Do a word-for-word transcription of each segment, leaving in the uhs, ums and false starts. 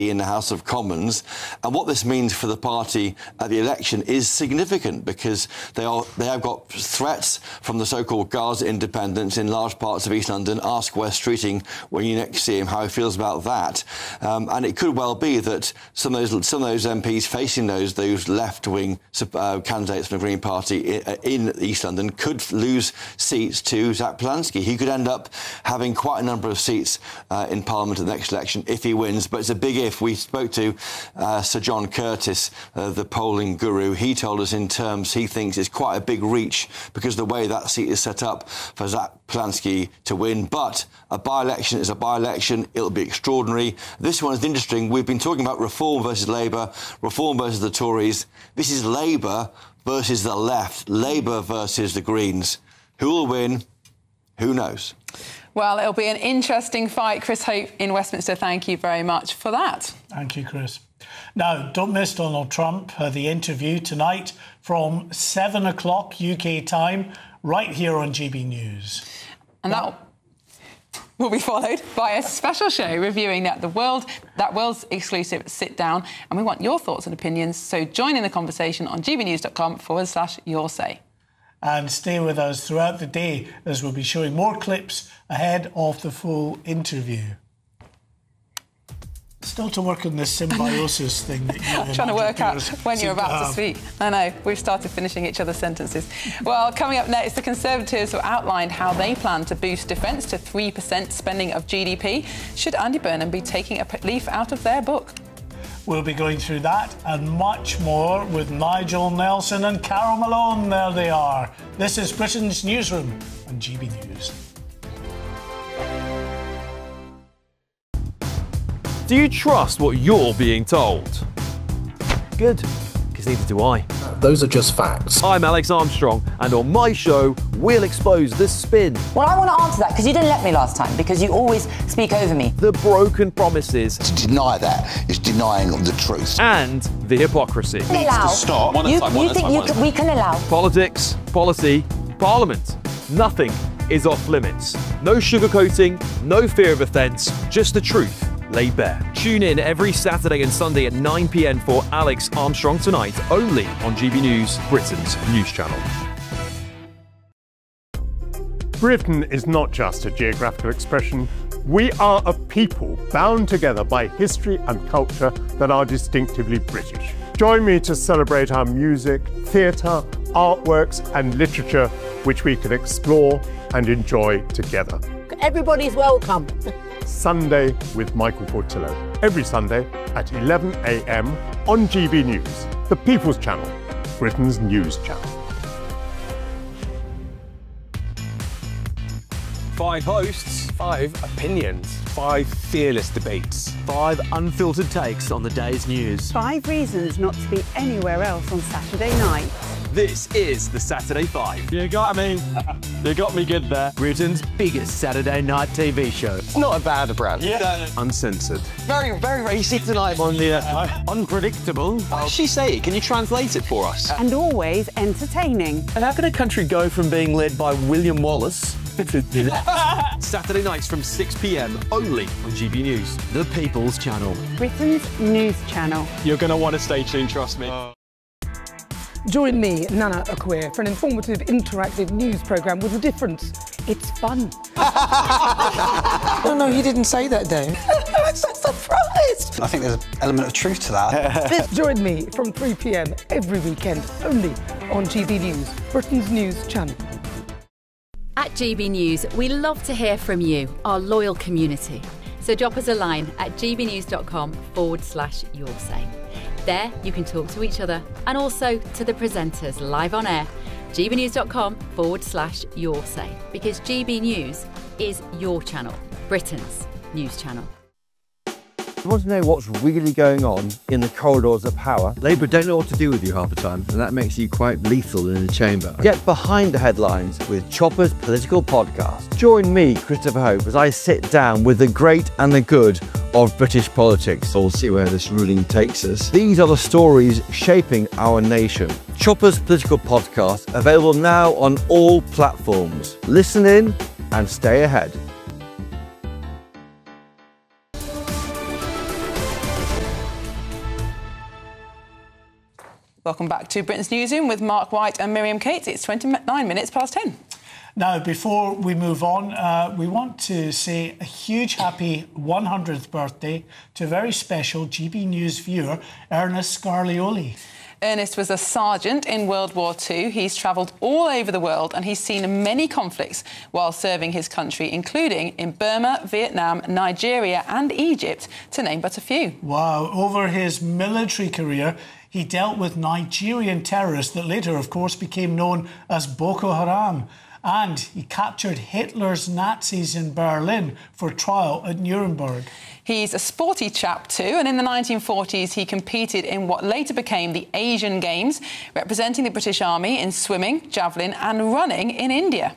in the House of Commons, and what this means for the party at the election is significant, because they are they have got threats from the so-called Gaza independents in large parts of East London. Ask Wes Streeting when you next see him how he feels about that, um, and it could well be that some of those some of those M Ps facing those those left-wing uh, candidates from the Green Party in, in East London could lose seats to Zach Polanski. He could end up having quite a number of seats uh, in Parliament at the next election if he wins, but it's a big if. We spoke to uh, Sir John Curtis, uh, the polling guru. He told us in terms he thinks it's quite a big reach because of the way that seat is set up for Zach Polanski to win. But a by-election is a by-election. It'll be extraordinary. This one is interesting. We've been talking about Reform versus Labour, Reform versus the Tories. This is Labour versus the left, Labour versus the Greens. Who will win? Who knows? Well, it'll be an interesting fight. Chris Hope in Westminster, thank you very much for that. Thank you, Chris. Now, don't miss Donald Trump, uh, the interview tonight from seven o'clock U K time, right here on G B News. And that will be followed by a special show reviewing that the world, that world's exclusive Sit Down. And we want your thoughts and opinions, so join in the conversation on gbnews.com forward slash your say. And stay with us throughout the day, as we'll be showing more clips ahead of the full interview. Still to work on this symbiosis thing that you're trying to work out when you're about to speak. I know, we've started finishing each other's sentences. Well, coming up next, the Conservatives have outlined how they plan to boost defence to three percent spending of G D P. Should Andy Burnham be taking a leaf out of their book? We'll be going through that and much more with Nigel Nelson and Carol Malone. There they are. This is Britain's Newsroom on G B News. Do you trust what you're being told? Good, because neither do I. Those are just facts. I'm Alex Armstrong, and on my show, we'll expose the spin. Well, I want to answer that, because you didn't let me last time, because you always speak over me. The broken promises. To deny that is denying the truth. And the hypocrisy. Needs to stop. You, you think you can, we can allow? Politics, policy, parliament. Nothing is off limits. No sugarcoating, no fear of offence, just the truth laid bare. Tune in every Saturday and Sunday at nine p m for Alex Armstrong Tonight, only on G B News, Britain's news channel. Britain is not just a geographical expression. We are a people bound together by history and culture that are distinctively British. Join me to celebrate our music, theatre, artworks and literature, which we can explore and enjoy together. Everybody's welcome. Sunday with Michael Portillo. Every Sunday at eleven a m on G B News, the People's Channel, Britain's news channel. Five hosts, five opinions, five fearless debates, five unfiltered takes on the day's news. Five reasons not to be anywhere else on Saturday night. This is the Saturday Five. You got me. You got me good there. Britain's biggest Saturday night T V show. It's not a bad brand. Yeah. Uncensored. Very, very racy tonight on the uh, unpredictable. What does she say? Can you translate it for us? And always entertaining. And how can a country go from being led by William Wallace Saturday nights from six p m only on G B News, the People's Channel, Britain's news channel. You're going to want to stay tuned, trust me. Uh. Join me, Nana Akwe, for an informative, interactive news programme with a difference. It's fun. No, no, he didn't say that, Dave. I'm so surprised. I think there's an element of truth to that. Join me from three p m every weekend, only on G B News, Britain's news channel. At G B News, we love to hear from you, our loyal community. So drop us a line at gbnews.com forward slash your say. There you can talk to each other and also to the presenters live on air. gbnews.com forward slash your say. Because G B News is your channel, Britain's news channel. You want to know what's really going on in the corridors of power? Labour don't know what to do with you half the time, and that makes you quite lethal in the chamber. Get behind the headlines with Chopper's Political Podcast. Join me, Christopher Hope, as I sit down with the great and the good of British politics. We'll see where this ruling takes us. These are the stories shaping our nation. Chopper's Political Podcast, available now on all platforms. Listen in and stay ahead. Welcome back to Britain's Newsroom with Mark White and Miriam Cates. It's twenty-nine minutes past ten. Now, before we move on, uh, we want to say a huge happy one hundredth birthday to a very special G B News viewer, Ernest Scarlioli. Ernest was a sergeant in World War Two. He's travelled all over the world and he's seen many conflicts while serving his country, including in Burma, Vietnam, Nigeria and Egypt, to name but a few. Wow. Over his military career, he dealt with Nigerian terrorists that later, of course, became known as Boko Haram. And he captured Hitler's Nazis in Berlin for trial at Nuremberg. He's a sporty chap too, and in the nineteen forties he competed in what later became the Asian Games, representing the British Army in swimming, javelin and running in India.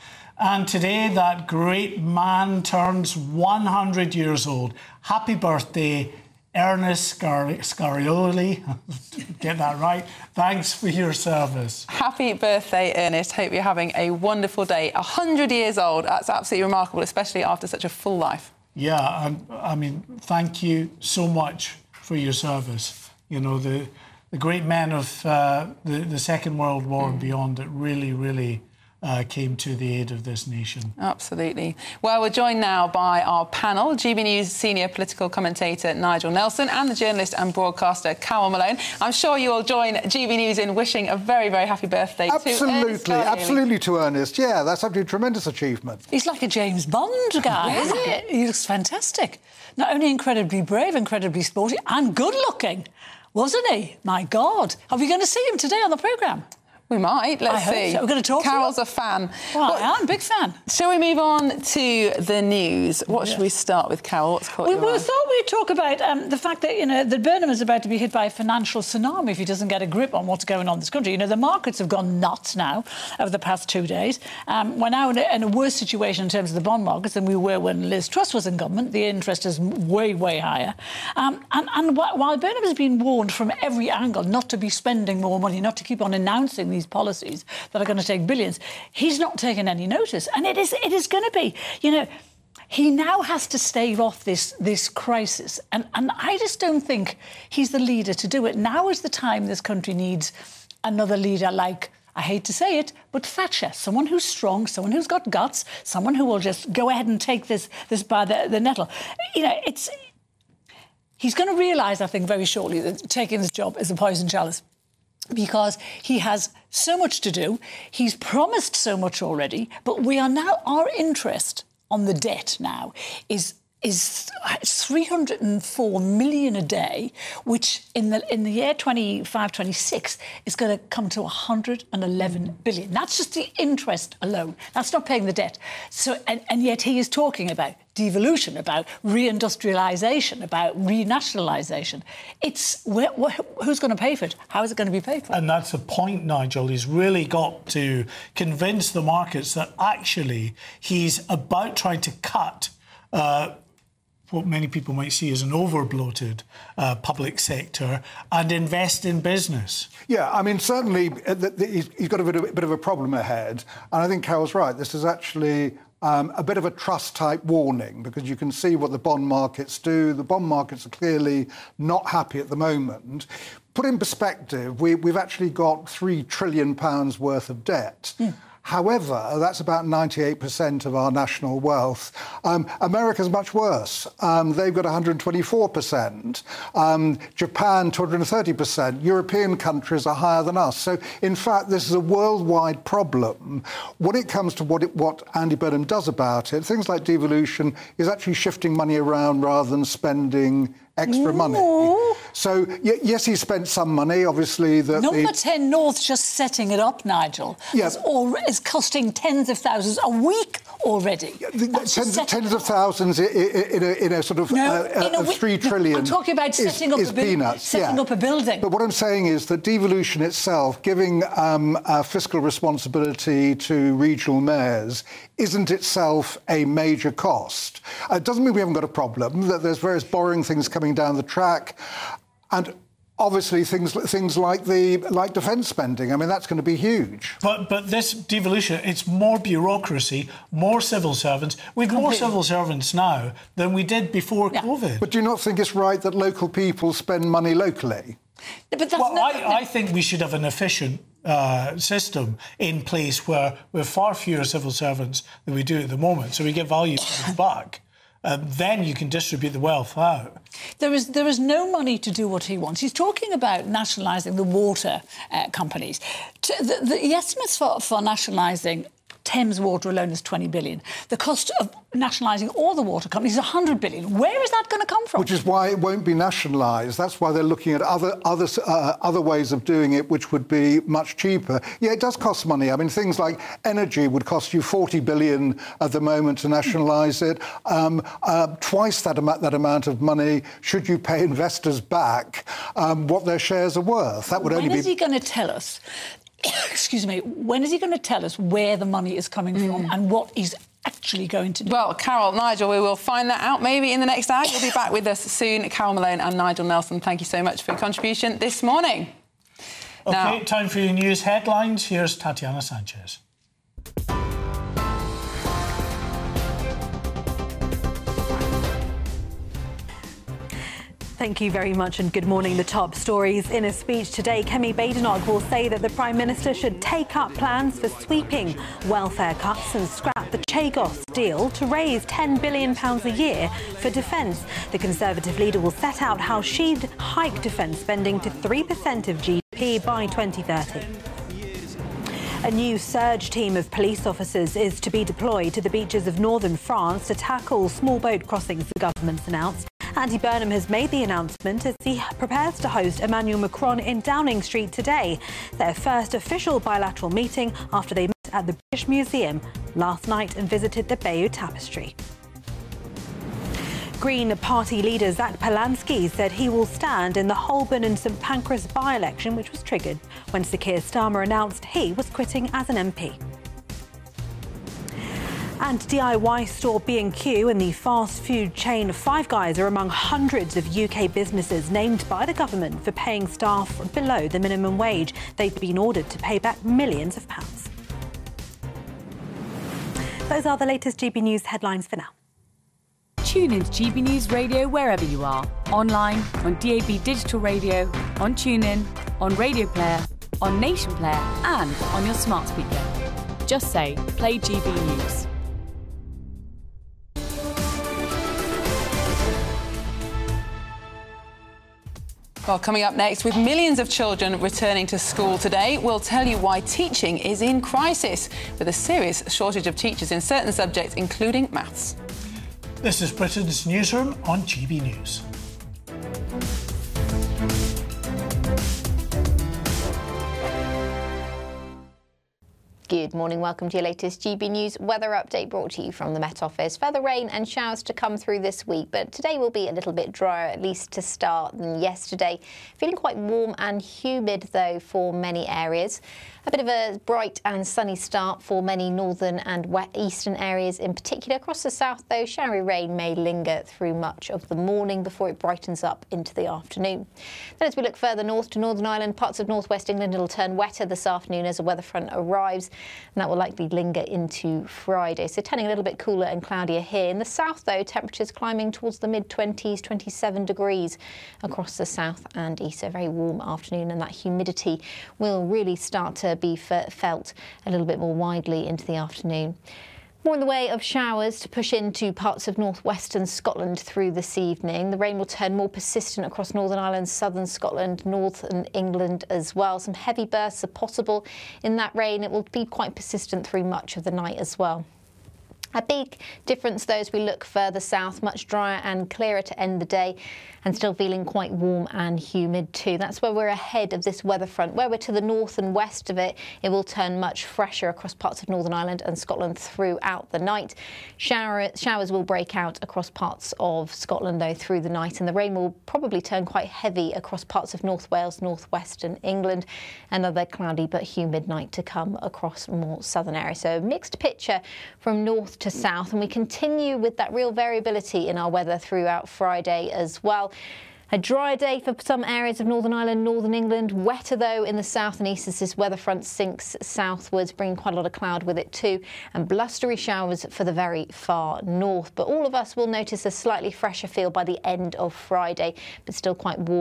And today that great man turns one hundred years old. Happy birthday, Ernest Scar Scarlioli. Get that right. Thanks for your service. Happy birthday, Ernest. Hope you're having a wonderful day. one hundred years old. That's absolutely remarkable, especially after such a full life. Yeah, and I mean, thank you so much for your service. You know, the the great men of uh, the, the Second World War mm. and beyond that really, really Uh, came to the aid of this nation. Absolutely. Well, we're joined now by our panel, G B News senior political commentator Nigel Nelson and the journalist and broadcaster Carol Malone. I'm sure you will join G B News in wishing a very, very happy birthday absolutely, to Ernest. Absolutely, to Ernest. Yeah, that's absolutely a tremendous achievement. He's like a James Bond guy, isn't he? He looks fantastic. Not only incredibly brave, incredibly sporty, and good-looking, wasn't he? My God. Are we going to see him today on the programme? We might. Let's I hope see. So. We're going to talk Carol's to a fan. Well, well, I am a big fan. Shall we move on to the news? What yes. should we start with, Carol? What's caught we, your we eye? thought we'd talk about um, the fact that, you know, that Burnham is about to be hit by a financial tsunami if he doesn't get a grip on what's going on in this country. You know, the markets have gone nuts now over the past two days. Um, we're now in a, in a worse situation in terms of the bond markets than we were when Liz Truss was in government. The interest is way, way higher. Um, and and while Burnham has been warned from every angle not to be spending more money, not to keep on announcing these policies that are going to take billions, he's not taken any notice. And it is it is going to be, you know, he now has to stave off this this crisis. And, and I just don't think he's the leader to do it. Now is the time this country needs another leader like, I hate to say it, but Thatcher, someone who's strong, someone who's got guts, someone who will just go ahead and take this, this by the, the nettle. You know, it's... He's going to realise, I think, very shortly that taking this job is a poison chalice, because he has so much to do. He's promised so much already, but we are now, our interest on the debt now is is three hundred and four million a day, which in the in the year twenty-five twenty-six is going to come to one hundred and eleven billion. That's just the interest alone. That's not paying the debt. So and, and yet he is talking about devolution, about reindustrialisation, about renationalisation. It's where, where, who's going to pay for it? How is it going to be paid for? And that's the point, Nigel. He's really got to convince the markets that actually he's about trying to cut uh, what many people might see as an over-bloated uh, public sector and invest in business. Yeah, I mean, certainly uh, the, the, he's, he's got a bit, of, a bit of a problem ahead. And I think Carol's right. This is actually um, a bit of a trust-type warning, because you can see what the bond markets do. The bond markets are clearly not happy at the moment. Put in perspective, we, we've actually got three trillion pounds worth of debt. Mm. However, that's about ninety-eight percent of our national wealth. Um, America's much worse. Um, they've got one hundred twenty-four percent. Um, Japan, two hundred thirty percent. European countries are higher than us. So, in fact, this is a worldwide problem. When it comes to what, it, what Andy Burnham does about it, things like devolution is actually shifting money around rather than spending extra Ooh. money. So, y yes, he spent some money, obviously. That Number the... ten North, just setting it up, Nigel, yeah. is, all, is costing tens of thousands a week already. Yeah, the, tens, tens of thousands in, in, a, in a sort of, no, uh, in a of three trillion. No, I'm talking about setting is, up is a building. Peanuts, setting yeah. up a building. But what I'm saying is that devolution itself, giving um, uh, fiscal responsibility to regional mayors, isn't itself a major cost. Uh, it doesn't mean we haven't got a problem, that there's various borrowing things coming down the track. And obviously things things like the like defence spending. I mean, that's going to be huge. But but this devolution, it's more bureaucracy, more civil servants. We've Completely. more civil servants now than we did before yeah. COVID. But do you not think it's right that local people spend money locally? But that's well, not... I, I think we should have an efficient uh, system in place where we have far fewer civil servants than we do at the moment, so we get value back. Um, then you can distribute the wealth out. There is there is no money to do what he wants. He's talking about nationalising the water uh, companies. To, the, the estimates for, for nationalising Thames Water alone is twenty billion. The cost of nationalising all the water companies is one hundred billion. Where is that going to come from? Which is why it won't be nationalised. That's why they're looking at other other uh, other ways of doing it, which would be much cheaper. Yeah, it does cost money. I mean, things like energy would cost you forty billion at the moment to nationalise it. Um, uh, twice that amount that amount of money should you pay investors back um, what their shares are worth. That would when only be. When is he going to tell us? Excuse me, when is he going to tell us where the money is coming mm. from and what he's actually going to do? Well, Carol, Nigel, we will find that out maybe in the next hour. You'll be back with us soon. Carol Malone and Nigel Nelson, thank you so much for your contribution this morning. OK, now, time for your news headlines. Here's Tatiana Sanchez. Thank you very much and good morning. The top stories. In a speech today, Kemi Badenoch will say that the Prime Minister should take up plans for sweeping welfare cuts and scrap the Chagos deal to raise ten billion pounds a year for defence. The Conservative leader will set out how she'd hike defence spending to three percent of G D P by twenty thirty. A new surge team of police officers is to be deployed to the beaches of northern France to tackle small boat crossings, the government's announced. Andy Burnham has made the announcement as he prepares to host Emmanuel Macron in Downing Street today, their first official bilateral meeting after they met at the British Museum last night and visited the Bayeux Tapestry. Green Party leader Zach Polanski said he will stand in the Holborn and St Pancras by-election, which was triggered when Sir Keir Starmer announced he was quitting as an M P. And D I Y store B and Q and the fast food chain Five Guys are among hundreds of U K businesses named by the government for paying staff below the minimum wage. They've been ordered to pay back millions of pounds. Those are the latest G B News headlines for now. Tune in to G B News Radio wherever you are. Online, on D A B Digital Radio, on TuneIn, on Radio Player, on Nation Player and on your smart speaker. Just say, play G B News. Well, coming up next, with millions of children returning to school today, we'll tell you why teaching is in crisis, with a serious shortage of teachers in certain subjects, including maths. This is Britain's Newsroom on G B News. Good morning, welcome to your latest G B News weather update brought to you from the Met Office. Further rain and showers to come through this week, but today will be a little bit drier, at least to start, than yesterday. Feeling quite warm and humid, though, for many areas. A bit of a bright and sunny start for many northern and eastern areas in particular. Across the south, though, showery rain may linger through much of the morning before it brightens up into the afternoon. Then as we look further north to Northern Ireland, parts of northwest England, it'll turn wetter this afternoon as a weather front arrives, and that will likely linger into Friday. So turning a little bit cooler and cloudier here. In the south, though, temperatures climbing towards the mid twenties, twenty-seven degrees across the south and east. So a very warm afternoon, and that humidity will really start to be felt a little bit more widely into the afternoon. More in the way of showers to push into parts of northwestern Scotland through this evening. The rain will turn more persistent across Northern Ireland, southern Scotland, northern England as well. Some heavy bursts are possible in that rain. It will be quite persistent through much of the night as well. A big difference, though, as we look further south, much drier and clearer to end the day, and still feeling quite warm and humid too. That's where we're ahead of this weather front. Where we're to the north and west of it, it will turn much fresher across parts of Northern Ireland and Scotland throughout the night. Shower, showers will break out across parts of Scotland, though, through the night, and the rain will probably turn quite heavy across parts of North Wales, northwestern England. Another cloudy but humid night to come across more southern areas. So a mixed picture from north to south, and we continue with that real variability in our weather throughout Friday as well. A dry day for some areas of Northern Ireland, Northern England. Wetter, though, in the south and east as this weather front sinks southwards, bringing quite a lot of cloud with it too, and blustery showers for the very far north. But all of us will notice a slightly fresher feel by the end of Friday, but still quite warm